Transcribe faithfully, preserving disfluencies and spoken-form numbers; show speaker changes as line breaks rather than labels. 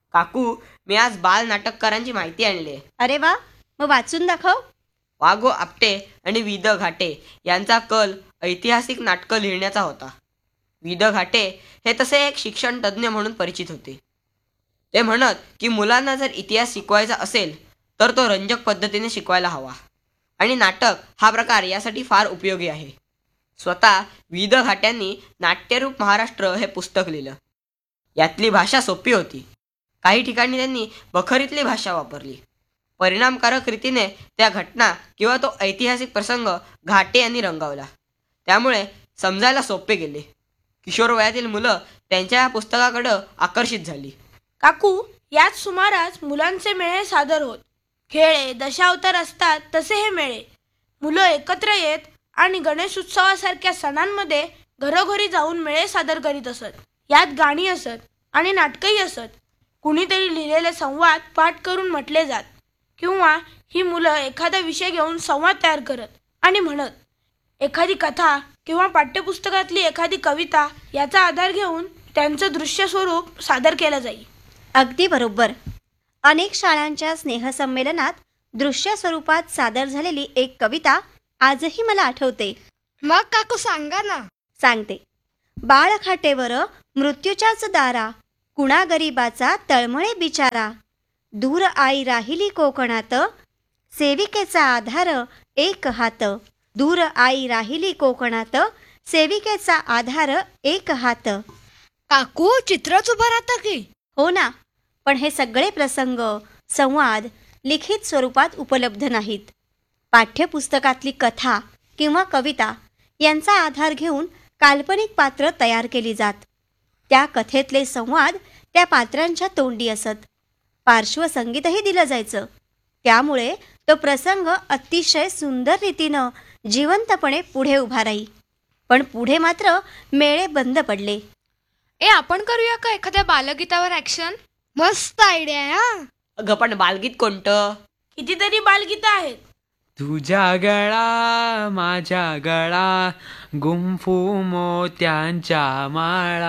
काकू, मी आज बाल नाटककारांची माहिती आणली आहे.
अरे वा, मग वाचून दाखव.
वागो आपटे आणि वि द घाटे यांचा कल ऐतिहासिक नाटकं लिहिण्याचा होता. वि द घाटे हे तसे एक शिक्षण तज्ज्ञ म्हणून परिचित होते. ते म्हणत की मुलांना जर इतिहास शिकवायचा असेल तर तो रंजक पद्धतीने शिकवायला हवा आणि नाटक हा प्रकार यासाठी फार उपयोगी आहे. स्वतः वि द घाट्यांनी नाट्यरूप महाराष्ट्र हे पुस्तक लिहिलं. यातली भाषा सोपी होती. काही ठिकाणी त्यांनी बखरीतली भाषा वापरली. परिणामकारक रीतीने त्या घटना किंवा तो ऐतिहासिक प्रसंग घाटे यांनी रंगवला. त्यामुळे समजायला सोपे गेले. किशोर वयातील मुलं त्यांच्या या पुस्तकाकडं आकर्षित झाली.
काकू, याच सुमारास मुलांचे मेळे सादर होत. खेळे दशावतार असतात तसे हे मेळे. मुलं एकत्र येत आणि गणेश उत्सवासारख्या सणांमध्ये घरोघरी जाऊन मेळे सादर करीत असत. यात गाणी असत आणि नाटकही असत. कुणीतरी लिहिलेले संवाद पाठ करून म्हटले जात किंवा ही मुलं एखादा विषय घेऊन संवाद तयार करत आणि म्हणत. एखादी कथा किंवा पाठ्यपुस्तकातली एखादी कविता याचा आधार घेऊन त्यांचं दृश्य स्वरूप सादर केलं जाई.
अगदी बरोबर. अनेक शाळांच्या स्नेहसंमेलनात दृश्य स्वरूपात सादर झालेली एक कविता आजही मला आठवते.
मग काकू सांगा ना.
सांगते. बाळ खाटेवर मृत्यूच्याच दारा, कुणा गरीबाचा तळमळे बिचारा. दूर आई राहिली कोकणात, सेविकेचा आधार एक हात. दूर आई राहिली कोकणात, सेविकेचा आधार एक हात.
काकू, चित्रच उभं राहतं की?
हो ना, पण हे सगळे प्रसंग, संवाद लिखित स्वरूपात उपलब्ध नाहीत. पाठ्यपुस्तकातली कथा किंवा कविता यांचा आधार घेऊन काल्पनिक पात्र तयार केली जात. त्या कथेतले संवाद त्या पात्रांच्या तोंडी असत. पार्श्वसंगीतही दिलं जायचं. त्यामुळे तो प्रसंग अतिशय सुंदर रीतीनं जिवंतपणे पुढे उभा राही. पण पुढे मात्र मेळे बंद पडले.
ए, आपण करूया का एखाद्या बालगीतावर ॲक्शन? मस्त आयडिया आहे.
अगं, पण बालगीत कोणतं?
कितीतरी बालगीतं आहेत.
तुझ्या गळा माझ्या गळा, गुंफू मोत्यांच्या माळा.